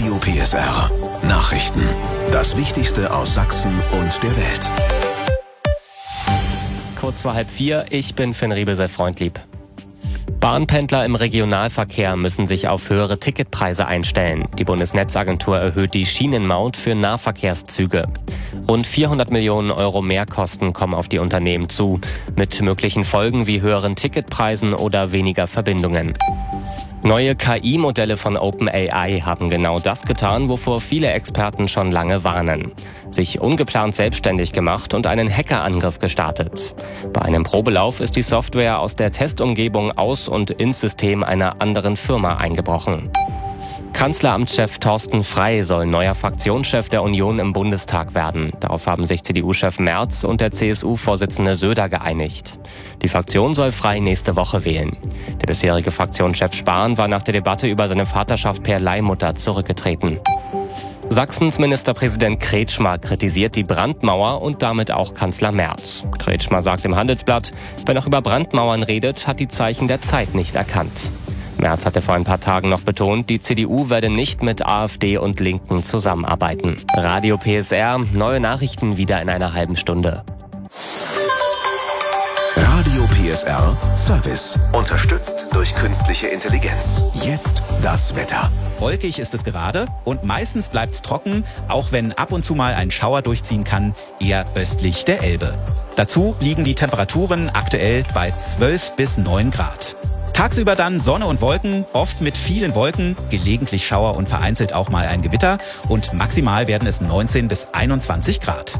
Radio PSR. Nachrichten. Das Wichtigste aus Sachsen und der Welt. Kurz vor 3:30, ich bin Finn Riebesel-Freundlieb. Bahnpendler im Regionalverkehr müssen sich auf höhere Ticketpreise einstellen. Die Bundesnetzagentur erhöht die Schienenmaut für Nahverkehrszüge. Rund 400 Millionen Euro Mehrkosten kommen auf die Unternehmen zu, mit möglichen Folgen wie höheren Ticketpreisen oder weniger Verbindungen. Neue KI-Modelle von OpenAI haben genau das getan, wovor viele Experten schon lange warnen. Sich ungeplant selbstständig gemacht und einen Hackerangriff gestartet. Bei einem Probelauf ist die Software aus der Testumgebung aus und ins System einer anderen Firma eingebrochen. Kanzleramtschef Thorsten Frey soll neuer Fraktionschef der Union im Bundestag werden. Darauf haben sich CDU-Chef Merz und der CSU-Vorsitzende Söder geeinigt. Die Fraktion soll Frey nächste Woche wählen. Der bisherige Fraktionschef Spahn war nach der Debatte über seine Vaterschaft per Leihmutter zurückgetreten. Sachsens Ministerpräsident Kretschmer kritisiert die Brandmauer und damit auch Kanzler Merz. Kretschmer sagt im Handelsblatt, wer noch über Brandmauern redet, hat die Zeichen der Zeit nicht erkannt. Merz hatte vor ein paar Tagen noch betont, die CDU werde nicht mit AfD und Linken zusammenarbeiten. Radio PSR, neue Nachrichten wieder in einer halben Stunde. Radio PSR Service. Unterstützt durch künstliche Intelligenz. Jetzt das Wetter. Wolkig ist es gerade und meistens bleibt es trocken, auch wenn ab und zu mal ein Schauer durchziehen kann, eher östlich der Elbe. Dazu liegen die Temperaturen aktuell bei 12 bis 9 Grad. Tagsüber dann Sonne und Wolken, oft mit vielen Wolken, gelegentlich Schauer und vereinzelt auch mal ein Gewitter und maximal werden es 19 bis 21 Grad.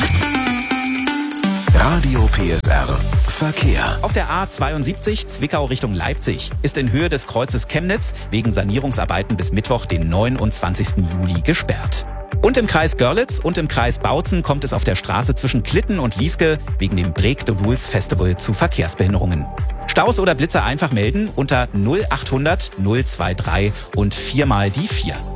Radio PSR Verkehr. Auf der A72 Zwickau Richtung Leipzig ist in Höhe des Kreuzes Chemnitz wegen Sanierungsarbeiten bis Mittwoch, den 29. Juli, gesperrt. Und im Kreis Görlitz und im Kreis Bautzen kommt es auf der Straße zwischen Klitten und Lieske wegen dem Break the Rules Festival zu Verkehrsbehinderungen. Staus oder Blitzer einfach melden unter 0800 023 und 4 mal die 4.